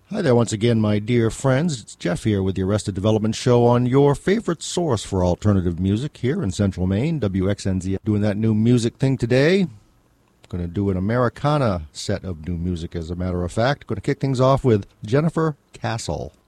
Hi there once again, my dear friends. It's Jeff here with the Arrested Development Show on your favorite source for alternative music here in Central Maine, WXNZ. Doing that new music thing today. Going to do an Americana set of new music, as a matter of fact. Going to kick things off with Jennifer Castle.